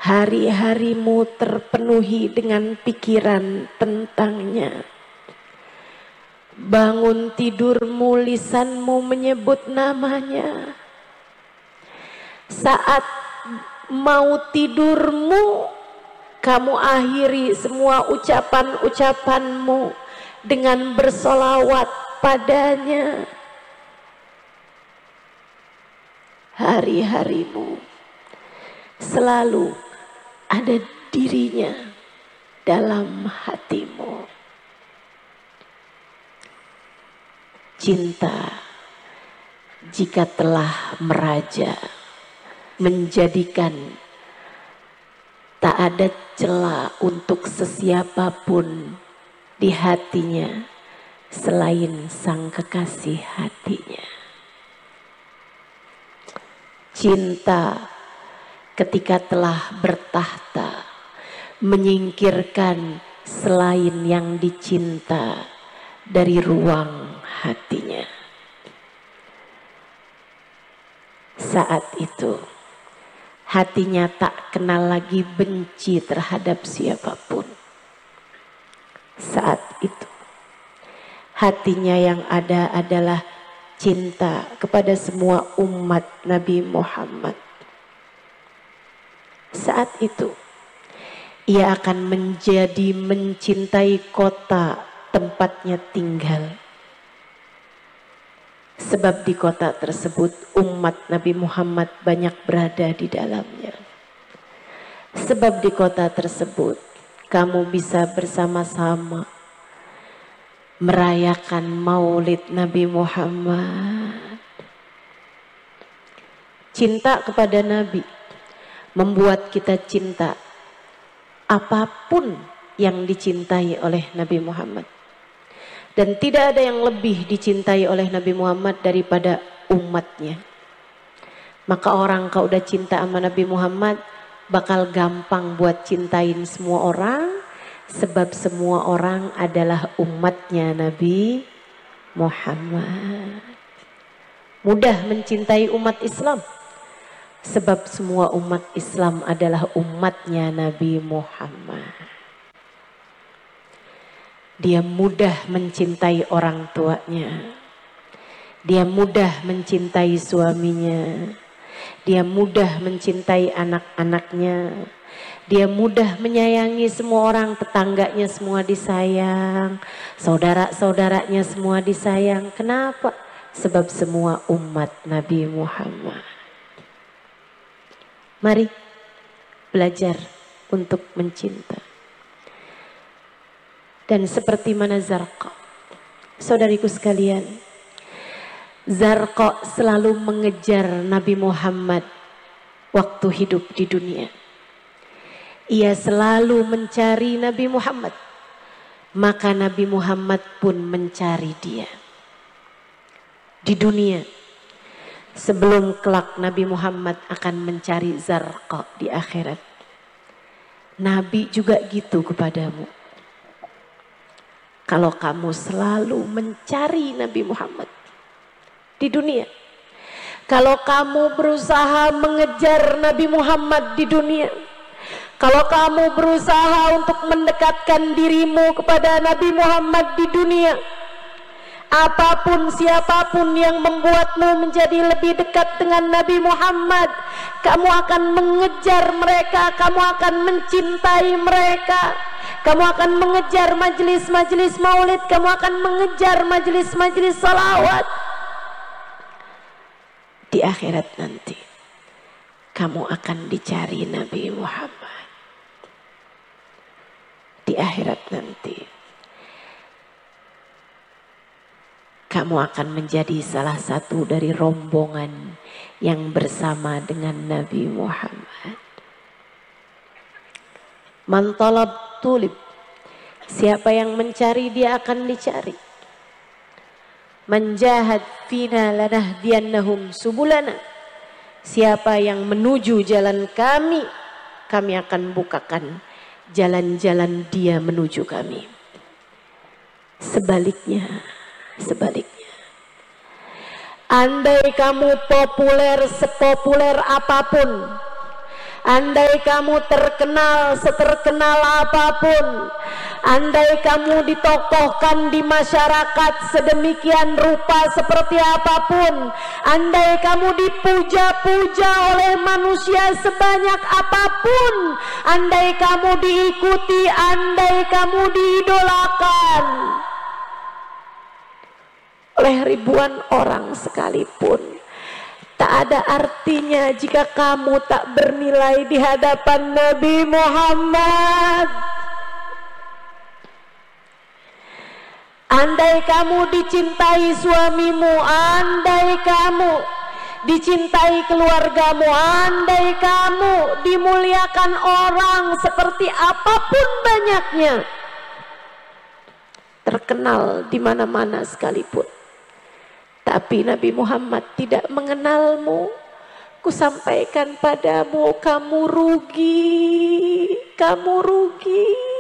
Hari-harimu terpenuhi dengan pikiran tentangnya. Bangun tidurmu, lisanmu menyebut namanya. Saat mau tidurmu, kamu akhiri semua ucapan-ucapanmu dengan bersolawat padanya. Hari-harimu selalu ada dirinya dalam hatimu. Cinta jika telah meraja, menjadikan tak ada celah untuk sesiapapun di hatinya selain sang kekasih hatinya. Cinta ketika telah bertahta, menyingkirkan selain yang dicinta dari ruang hatinya. Saat itu hatinya tak kenal lagi benci terhadap siapapun. Saat itu hatinya yang ada adalah cinta kepada semua umat Nabi Muhammad. Saat itu ia akan menjadi mencintai kota tempatnya tinggal. Sebab di kota tersebut umat Nabi Muhammad banyak berada di dalamnya. Sebab di kota tersebut kamu bisa bersama-sama merayakan maulid Nabi Muhammad. Cinta kepada Nabi membuat kita cinta apapun yang dicintai oleh Nabi Muhammad. Dan tidak ada yang lebih dicintai oleh Nabi Muhammad daripada umatnya. Maka orang kalau udah cinta sama Nabi Muhammad bakal gampang buat cintain semua orang. Sebab semua orang adalah umatnya Nabi Muhammad. Mudah mencintai umat Islam. Sebab semua umat Islam adalah umatnya Nabi Muhammad. Dia mudah mencintai orang tuanya. Dia mudah mencintai suaminya. Dia mudah mencintai anak-anaknya. Dia mudah menyayangi semua orang, tetangganya semua disayang, saudara-saudaranya semua disayang. Kenapa? Sebab semua umat Nabi Muhammad. Mari belajar untuk mencinta. Dan seperti mana Zarqa, saudariku sekalian, Zarqa selalu mengejar Nabi Muhammad waktu hidup di dunia. Ia selalu mencari Nabi Muhammad, maka Nabi Muhammad pun mencari dia di dunia. Sebelum kelak Nabi Muhammad akan mencari Zarqa di akhirat. Nabi juga gitu kepadamu. Kalau kamu selalu mencari Nabi Muhammad di dunia, kalau kamu berusaha mengejar Nabi Muhammad di dunia, kalau kamu berusaha untuk mendekatkan dirimu kepada Nabi Muhammad di dunia, apapun siapapun yang membuatmu menjadi lebih dekat dengan Nabi Muhammad, kamu akan mengejar mereka, kamu akan mencintai mereka. Kamu akan mengejar majelis-majelis maulid, kamu akan mengejar majelis-majelis salawat. Di akhirat nanti, kamu akan dicari Nabi Muhammad. Di akhirat nanti, kamu akan menjadi salah satu dari rombongan yang bersama dengan Nabi Muhammad. Man talab tulib. Siapa yang mencari dia akan dicari. Man jahad fina lanahdiyannahum subulana. Siapa yang menuju jalan kami, kami akan bukakan jalan-jalan dia menuju kami. Sebaliknya, andai kamu populer sepopuler apapun, andai kamu terkenal seterkenal apapun, andai kamu ditokohkan di masyarakat sedemikian rupa seperti apapun, andai kamu dipuja-puja oleh manusia sebanyak apapun, andai kamu diikuti, andai kamu diidolakan oleh ribuan orang sekalipun, tak ada artinya jika kamu tak bernilai di hadapan Nabi Muhammad. Andai kamu dicintai suamimu, andai kamu dicintai keluargamu, andai kamu dimuliakan orang seperti apapun banyaknya, terkenal di mana-mana sekalipun, tapi Nabi Muhammad tidak mengenalmu, ku sampaikan padamu, kamu rugi, kamu rugi.